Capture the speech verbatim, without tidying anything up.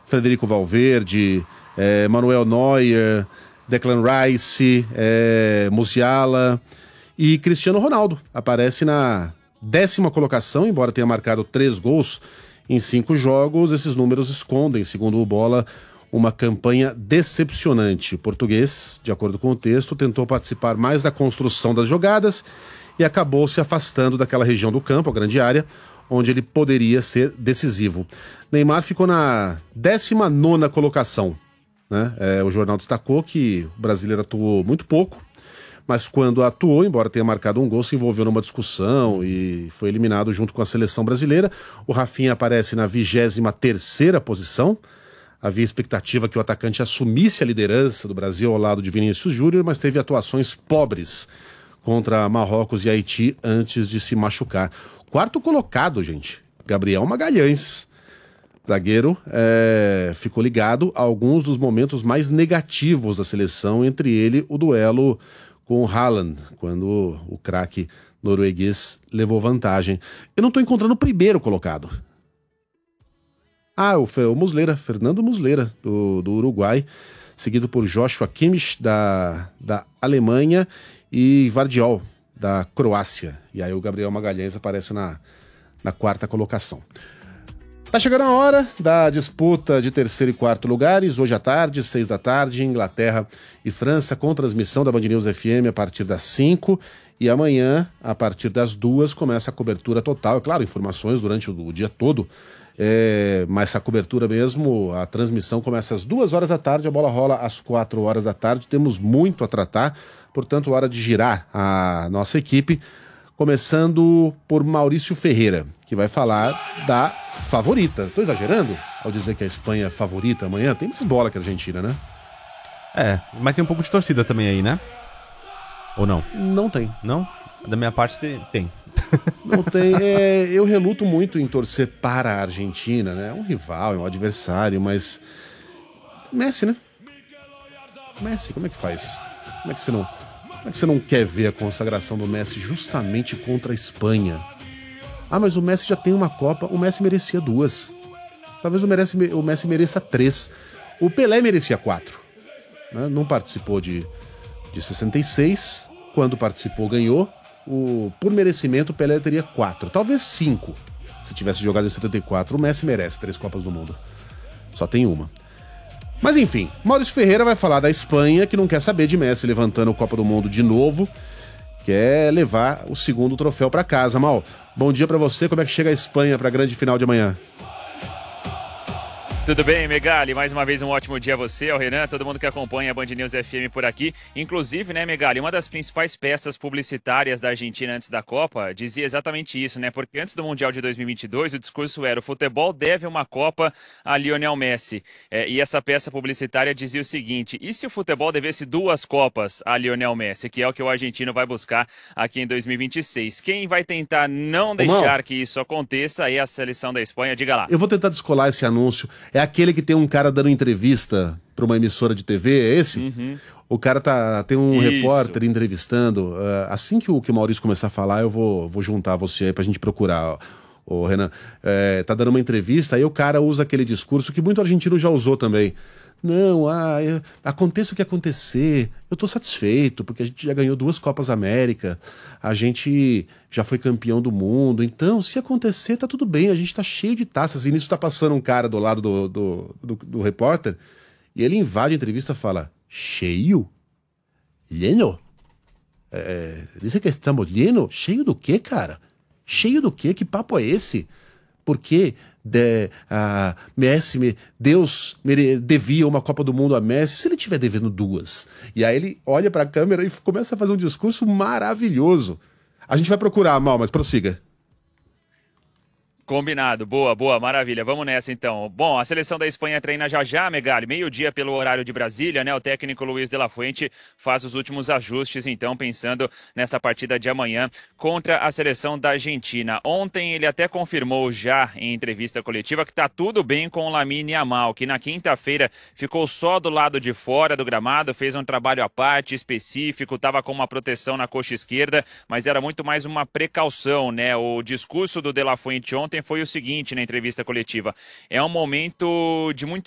Federico Valverde, é, Manuel Neuer, Declan Rice, é, Musiala e Cristiano Ronaldo. Aparece na décima colocação, embora tenha marcado três gols em cinco jogos. Esses números escondem, segundo o Bola, uma campanha decepcionante. O português, de acordo com o texto, tentou participar mais da construção das jogadas e acabou se afastando daquela região do campo, a grande área, onde ele poderia ser decisivo. Neymar ficou na décima nona colocação. Né? É, o jornal destacou que o brasileiro atuou muito pouco, mas quando atuou, embora tenha marcado um gol, se envolveu numa discussão e foi eliminado junto com a seleção brasileira. O Rafinha aparece na vigésima terceira posição. Havia expectativa que o atacante assumisse a liderança do Brasil ao lado de Vinícius Júnior, mas teve atuações pobres contra Marrocos e Haiti antes de se machucar. Quarto colocado, gente, Gabriel Magalhães. Zagueiro é, ficou ligado a alguns dos momentos mais negativos da seleção, entre ele o duelo com o Haaland, quando o craque norueguês levou vantagem. Eu não estou encontrando o primeiro colocado. Ah, o, o Muslera, Fernando Muslera, do, do Uruguai, seguido por Joshua Kimmich, da, da Alemanha, e Vardiol, da Croácia. E aí o Gabriel Magalhães aparece na, na quarta colocação. Tá chegando a hora da disputa de terceiro e quarto lugares, hoje à tarde, seis da tarde, Inglaterra e França, com transmissão da Band News F M a partir das cinco, e amanhã, a partir das duas, começa a cobertura total, é claro, informações durante o, o dia todo, é, mas a cobertura mesmo, a transmissão começa às duas horas da tarde, a bola rola às quatro horas da tarde, temos muito a tratar, portanto, hora de girar a nossa equipe, começando por Maurício Ferreira, que vai falar da favorita. Tô exagerando ao dizer que a Espanha é favorita amanhã? Tem mais bola que a Argentina, né? É, mas tem um pouco de torcida também aí, né? Ou não? Não tem. Não? Da minha parte tem. Não tem. É, eu reluto muito em torcer para a Argentina, né? É um rival, é um adversário, mas... Messi, né? Messi, como é que faz? Como é que você não... Como é que você não quer ver a consagração do Messi justamente contra a Espanha? Ah, mas o Messi já tem uma Copa, o Messi merecia duas. Talvez o, merece, o Messi mereça três. O Pelé merecia quatro. Né? Não participou de, de sessenta e seis, quando participou ganhou. O, por merecimento o Pelé teria quatro, talvez cinco. Se tivesse jogado em setenta e quatro, o Messi merece três Copas do Mundo. Só tem uma. Mas enfim, Maurício Ferreira vai falar da Espanha, que não quer saber de Messi levantando a Copa do Mundo de novo, quer levar o segundo troféu para casa. Mal, bom dia para você, como é que chega a Espanha para a grande final de amanhã? Tudo bem, Megali? Mais uma vez um ótimo dia a você, ao Renan, todo mundo que acompanha a Band News F M por aqui. Inclusive, né, Megali, uma das principais peças publicitárias da Argentina antes da Copa dizia exatamente isso, né? Porque antes do Mundial de dois mil e vinte e dois, o discurso era: o futebol deve uma Copa a Lionel Messi. É, e essa peça publicitária dizia o seguinte: e se o futebol devesse duas Copas a Lionel Messi, que é o que o argentino vai buscar aqui em dois mil e vinte e seis? Quem vai tentar não deixar Mal. que isso aconteça é a seleção da Espanha. Diga lá. Eu vou tentar descolar esse anúncio. É aquele que tem um cara dando entrevista para uma emissora de T V, é esse? Uhum. O cara tá, tem um Isso. repórter entrevistando. Uh, assim que o, que o Maurício começar a falar, eu vou, vou juntar você aí pra gente procurar. O Renan, é, tá dando uma entrevista, aí o cara usa aquele discurso que muito argentino já usou também. Não, ah, eu, aconteça o que acontecer, eu tô satisfeito, porque a gente já ganhou duas Copas América, a gente já foi campeão do mundo, então se acontecer tá tudo bem, a gente tá cheio de taças. E nisso tá passando um cara do lado do, do, do, do repórter, e ele invade a entrevista e fala: cheio? Lleno? É, diz que estamos lleno? Cheio do quê, cara? Cheio do quê? Que papo é esse? Porque de, a Messi, Deus mere, devia uma Copa do Mundo a Messi, se ele estiver devendo duas. E aí ele olha para a câmera e começa a fazer um discurso maravilhoso. A gente vai procurar, Mal, mas prossiga. Combinado, boa, boa, maravilha, vamos nessa então. Bom, a seleção da Espanha treina já já, Megali, meio-dia pelo horário de Brasília, né? O técnico Luiz de la Fuente faz os últimos ajustes, então, pensando nessa partida de amanhã contra a seleção da Argentina. Ontem ele até confirmou já em entrevista coletiva que tá tudo bem com o Lamine Yamal, que na quinta-feira ficou só do lado de fora do gramado, fez um trabalho à parte, específico, tava com uma proteção na coxa esquerda, mas era muito mais uma precaução, né? O discurso do de la Fuente ontem foi o seguinte na entrevista coletiva: é um momento de muito